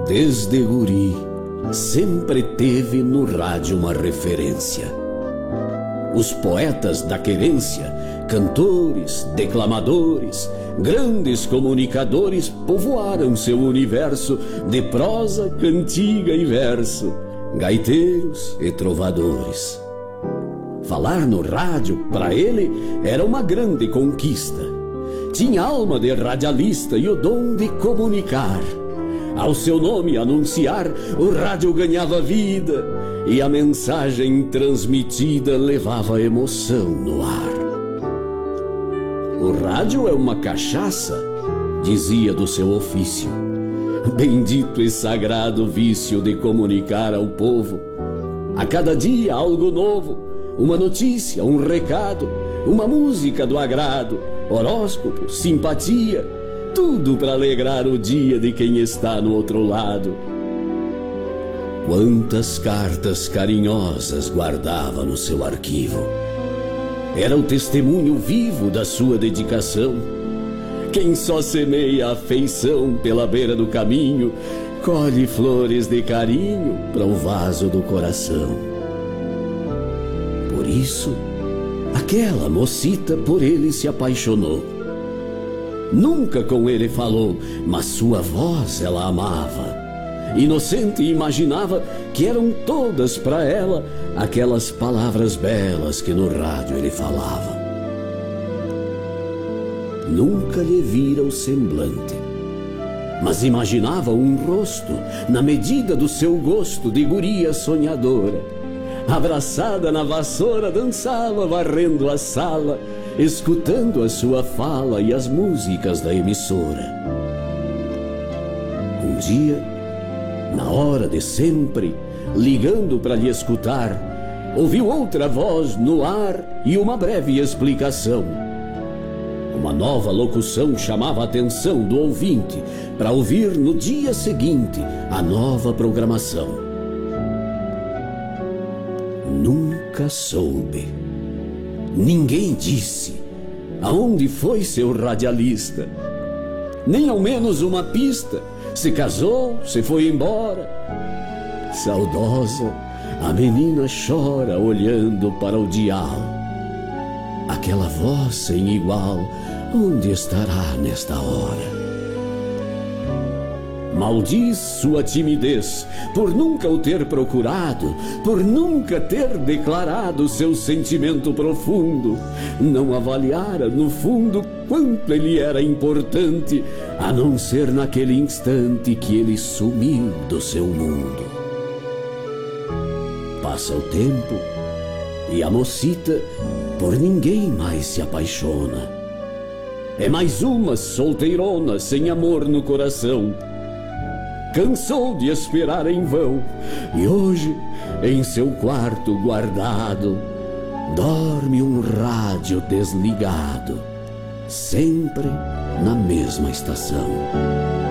Desde guri, sempre teve no rádio uma referência. Os poetas da querência, cantores, declamadores, grandes comunicadores povoaram seu universo de prosa, cantiga e verso, gaiteiros e trovadores. Falar no rádio, para ele, era uma grande conquista. Tinha alma de radialista e o dom de comunicar. Ao seu nome anunciar, o rádio ganhava vida e a mensagem transmitida levava emoção no ar. O rádio é uma cachaça, dizia do seu ofício. Bendito e sagrado vício de comunicar ao povo. A cada dia algo novo, uma notícia, um recado, uma música do agrado, horóscopo, simpatia, tudo para alegrar o dia de quem está no outro lado. Quantas cartas carinhosas guardava no seu arquivo. Era o testemunho vivo da sua dedicação. Quem só semeia afeição pela beira do caminho, colhe flores de carinho para o vaso do coração. Por isso, aquela mocita por ele se apaixonou. Nunca com ele falou, mas sua voz ela amava. Inocente imaginava que eram todas para ela aquelas palavras belas que no rádio ele falava. Nunca lhe vira o semblante, mas imaginava um rosto na medida do seu gosto de guria sonhadora. Abraçada na vassoura dançava varrendo a sala, escutando a sua fala e as músicas da emissora. Um dia, na hora de sempre, ligando para lhe escutar, ouviu outra voz no ar e uma breve explicação. Uma nova locução chamava a atenção do ouvinte para ouvir no dia seguinte a nova programação. Nunca soube. Ninguém disse aonde foi seu radialista, nem ao menos uma pista. Se casou, se foi embora. Saudosa, a menina chora olhando para o dial. Aquela voz sem igual, onde estará nesta hora? Maldiz sua timidez por nunca o ter procurado, por nunca ter declarado seu sentimento profundo. Não avaliara no fundo quanto ele era importante, a não ser naquele instante que ele sumiu do seu mundo. Passa o tempo e a mocita por ninguém mais se apaixona. É mais uma solteirona sem amor no coração. Cansou de esperar em vão e hoje, em seu quarto guardado, dorme um rádio desligado, sempre na mesma estação.